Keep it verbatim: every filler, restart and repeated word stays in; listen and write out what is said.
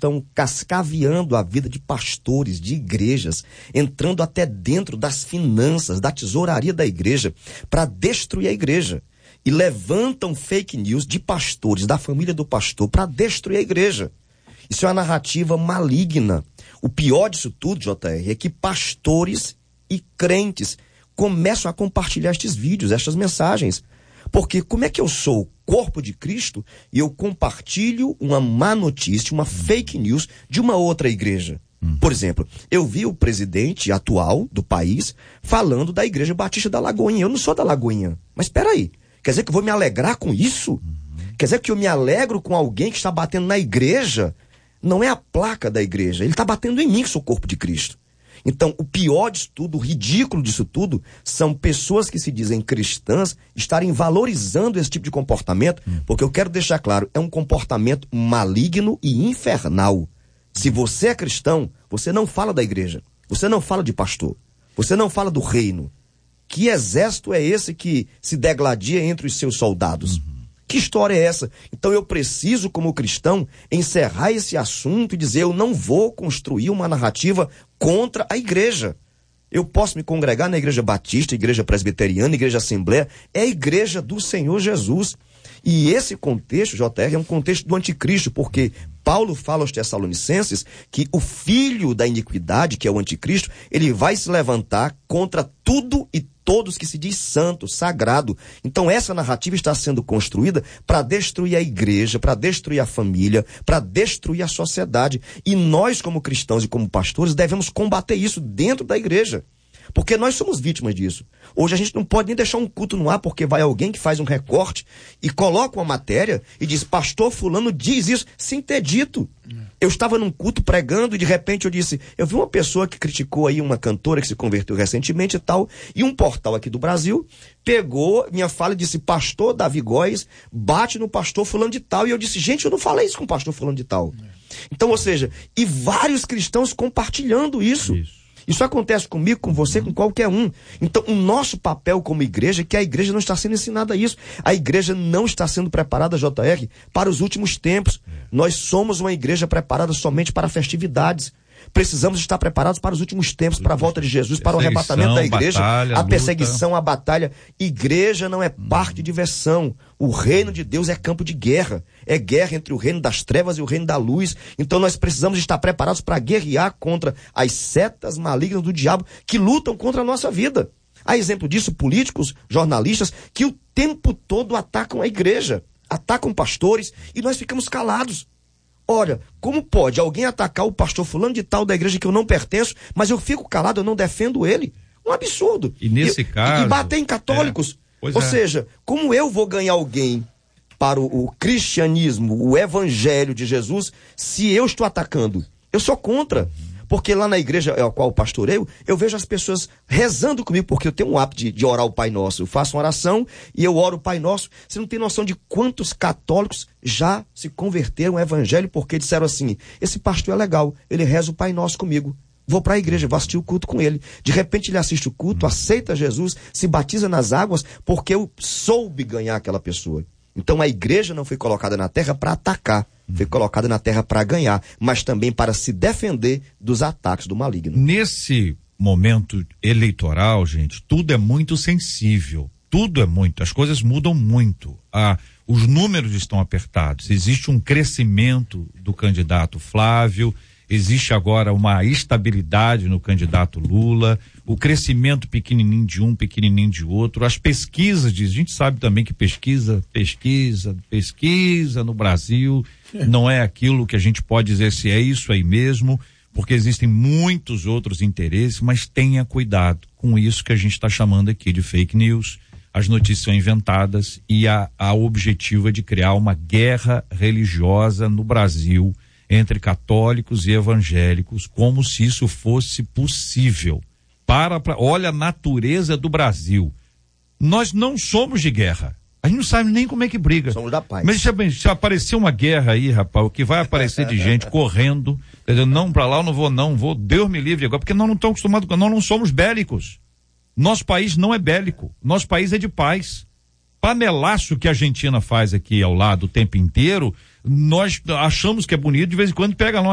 estão cascaveando a vida de pastores, de igrejas, entrando até dentro das finanças, da tesouraria da igreja, para destruir a igreja. E levantam fake news de pastores, da família do pastor, para destruir a igreja. Isso é uma narrativa maligna. O pior disso tudo, J R, é que pastores e crentes começam a compartilhar estes vídeos, estas mensagens. Porque como é que eu sou o corpo de Cristo e eu compartilho uma má notícia, uma fake news de uma outra igreja? Hum. Por exemplo, eu vi o presidente atual do país falando da Igreja Batista da Lagoinha. Eu não sou da Lagoinha, mas espera aí. Quer dizer que eu vou me alegrar com isso? Uhum. Quer dizer que eu me alegro com alguém que está batendo na igreja? Não é a placa da igreja, ele está batendo em mim, que sou o corpo de Cristo. Então, o pior disso tudo, o ridículo disso tudo, são pessoas que se dizem cristãs estarem valorizando esse tipo de comportamento, hum. porque eu quero deixar claro, é um comportamento maligno e infernal. Se você é cristão, você não fala da igreja, você não fala de pastor, você não fala do reino. Que exército é esse que se degladia entre os seus soldados? Uhum. Que história é essa? Então eu preciso, como cristão, encerrar esse assunto e dizer, eu não vou construir uma narrativa contra a igreja. Eu posso me congregar na igreja batista, igreja presbiteriana, igreja assembleia, é a igreja do Senhor Jesus. E esse contexto, J R, é um contexto do anticristo, porque Paulo fala aos Tessalonicenses que o filho da iniquidade, que é o anticristo, ele vai se levantar contra tudo e todos que se diz santo, sagrado. Então essa narrativa está sendo construída para destruir a igreja, para destruir a família, para destruir a sociedade. E nós, como cristãos e como pastores, devemos combater isso dentro da igreja. Porque nós somos vítimas disso. Hoje a gente não pode nem deixar um culto no ar, porque vai alguém que faz um recorte e coloca uma matéria e diz, pastor fulano diz isso, sem ter dito. Eu estava num culto pregando e de repente eu disse, eu vi uma pessoa que criticou aí uma cantora que se converteu recentemente e tal, e um portal aqui do Brasil pegou minha fala e disse, pastor Davi Góes bate no pastor fulano de tal, e eu disse, gente, eu não falei isso com o pastor fulano de tal. Então, ou seja, e vários cristãos compartilhando isso. Isso. Isso acontece comigo, com você, com qualquer um. Então, o nosso papel como igreja é que a igreja não está sendo ensinada a isso. A igreja não está sendo preparada, J R, para os últimos tempos. Nós somos uma igreja preparada somente para festividades. Precisamos estar preparados para os últimos tempos, para a volta de Jesus, para o arrebatamento da igreja, batalha, a perseguição, luta. A batalha. Igreja não é parque de diversão. O reino de Deus é campo de guerra. É guerra entre o reino das trevas e o reino da luz. Então nós precisamos estar preparados para guerrear contra as setas malignas do diabo que lutam contra a nossa vida. Há exemplo disso, políticos, jornalistas, que o tempo todo atacam a igreja, atacam pastores, e nós ficamos calados. Olha, como pode alguém atacar o pastor fulano de tal da igreja que eu não pertenço, mas eu fico calado, eu não defendo ele? Um absurdo. E nesse e, caso... E bater em católicos. É, Ou é. seja, como eu vou ganhar alguém para o, o cristianismo, o evangelho de Jesus, se eu estou atacando? Eu sou contra. Porque lá na igreja a qual eu pastoreio, eu vejo as pessoas rezando comigo, porque eu tenho um hábito de, de orar o Pai Nosso. Eu faço uma oração e eu oro o Pai Nosso. Você não tem noção de quantos católicos já se converteram ao evangelho porque disseram assim, esse pastor é legal, ele reza o Pai Nosso comigo. Vou para a igreja, vou assistir o culto com ele. De repente ele assiste o culto, aceita Jesus, se batiza nas águas, porque eu soube ganhar aquela pessoa. Então a igreja não foi colocada na terra para atacar, foi colocada na terra para ganhar, mas também para se defender dos ataques do maligno. Nesse momento eleitoral, gente, tudo é muito sensível, tudo é muito, as coisas mudam muito. Ah, os números estão apertados, existe um crescimento do candidato Flávio, existe agora uma estabilidade no candidato Lula, o crescimento pequenininho de um, pequenininho de outro, as pesquisas, diz, a gente sabe também que pesquisa, pesquisa, pesquisa no Brasil não é aquilo que a gente pode dizer se é isso aí mesmo, porque existem muitos outros interesses, mas tenha cuidado com isso que a gente está chamando aqui de fake news, as notícias são inventadas e a, a objetivo é de criar uma guerra religiosa no Brasil entre católicos e evangélicos, como se isso fosse possível. Para, para, olha a natureza do Brasil. Nós não somos de guerra. A gente não sabe nem como é que briga. Somos da paz. Mas se, se aparecer uma guerra aí, rapaz, o que vai aparecer de gente correndo, dizendo, não, pra lá eu não vou, não, vou, Deus me livre agora, porque nós não estamos acostumados com, nós não somos bélicos. Nosso país não é bélico. Nosso país é de paz. Panelaço que a Argentina faz aqui ao lado o tempo inteiro, nós achamos que é bonito, de vez em quando pega lá